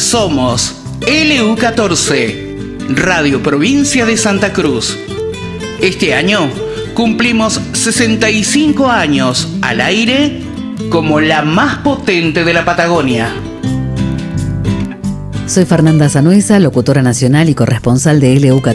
Somos LU14, Radio Provincia de Santa Cruz. Este año cumplimos 65 años al aire como la más potente de la Patagonia. Soy Fernanda Sanuesa, locutora nacional y corresponsal de LU14.